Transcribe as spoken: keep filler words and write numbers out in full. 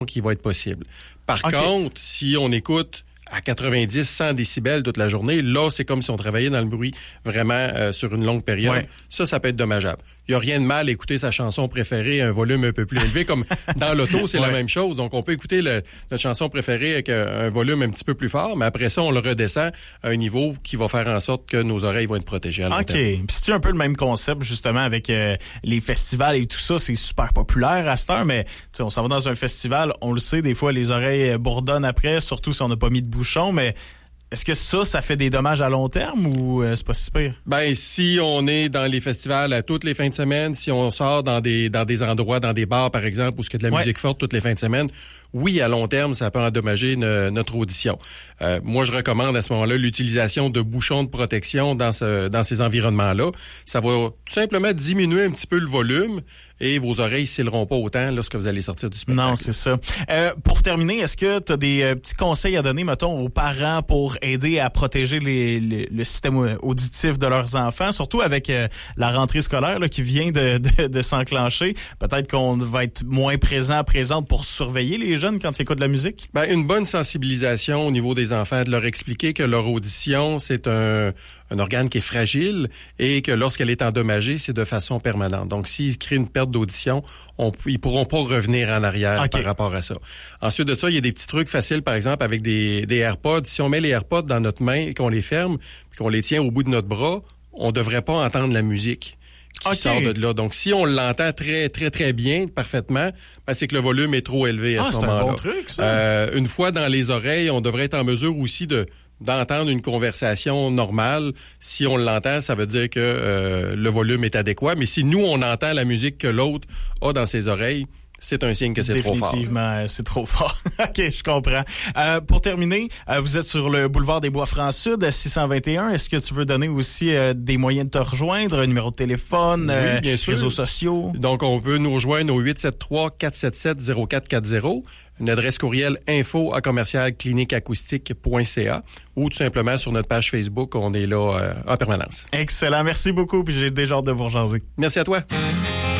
qui va être possible. Par okay. contre, si on écoute à quatre-vingt-dix, cent décibels toute la journée, là, c'est comme si on travaillait dans le bruit vraiment euh, sur une longue période. Ouais. Ça, ça peut être dommageable. Il n'y a rien de mal à écouter sa chanson préférée à un volume un peu plus élevé, comme dans l'auto, c'est ouais. la même chose. Donc, on peut écouter le, notre chanson préférée avec un, un volume un petit peu plus fort, mais après ça, on le redescend à un niveau qui va faire en sorte que nos oreilles vont être protégées à long OK. terme. Puis c'est un peu le même concept, justement, avec euh, les festivals et tout ça. C'est super populaire à cette heure, mais on s'en va dans un festival, on le sait, des fois, les oreilles bourdonnent après, surtout si on n'a pas mis de bouchon, mais... Est-ce que ça, ça fait des dommages à long terme ou euh, c'est pas si pire? Ben, si on est dans les festivals à toutes les fins de semaine, si on sort dans des dans des endroits, dans des bars, par exemple, où il y a de la ouais. musique forte toutes les fins de semaine, oui, à long terme, ça peut endommager ne, notre audition. Euh, moi, je recommande à ce moment-là l'utilisation de bouchons de protection dans ce dans ces environnements-là. Ça va tout simplement diminuer un petit peu le volume et vos oreilles s'éleront pas autant lorsque vous allez sortir du spectacle. Non, c'est ça. Euh, pour terminer, est-ce que tu as des euh, petits conseils à donner, mettons, aux parents pour aider à protéger les, les, le système auditif de leurs enfants, surtout avec euh, la rentrée scolaire là, qui vient de, de, de s'enclencher? Peut-être qu'on va être moins présent, présente pour surveiller les jeunes quand ils écoutent de la musique? Ben, une bonne sensibilisation au niveau des enfants, de leur expliquer que leur audition, c'est un, un organe qui est fragile et que lorsqu'elle est endommagée, c'est de façon permanente. Donc, s'ils créent une perte d'audition, on, ils pourront pas revenir en arrière okay. par rapport à ça. Ensuite de ça, il y a des petits trucs faciles, par exemple, avec des, des AirPods. Si on met les AirPods dans notre main et qu'on les ferme, puis qu'on les tient au bout de notre bras, on devrait pas entendre la musique qui okay. sort de là. Donc, si on l'entend très, très, très bien, parfaitement, ben, c'est que le volume est trop élevé à ah, ce moment-là. C'est un bon truc, ça. Euh, une fois dans les oreilles, on devrait être en mesure aussi de d'entendre une conversation normale. Si on l'entend, ça veut dire que euh, le volume est adéquat. Mais si nous, on entend la musique que l'autre a dans ses oreilles, c'est un signe que c'est trop fort. Définitivement, c'est trop fort. OK, je comprends. Euh, pour terminer, euh, vous êtes sur le boulevard des Bois-Francs-Sud, à six cent vingt et un. Est-ce que tu veux donner aussi euh, des moyens de te rejoindre, un numéro de téléphone, oui, euh, bien sûr. réseaux sociaux? Donc, on peut nous rejoindre au huit sept trois, quatre sept sept, zéro quatre quatre zéro, une adresse courriel info à commercial clinique acoustique point c a ou tout simplement sur notre page Facebook, on est là euh, en permanence. Excellent, merci beaucoup, puis j'ai déjà hâte de vous rejaser. Merci à toi.